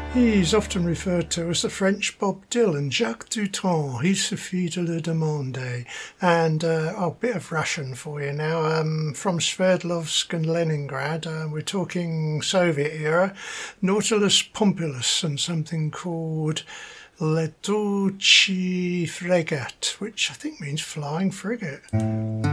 He's often referred to as the French Bob Dylan, Jacques Dutronc. He's Sophie de le Demande. And a bit of Russian for you now. From Sverdlovsk and Leningrad, we're talking Soviet era, Nautilus Pompilus and something called Letochi Fregat, which I think means flying frigate.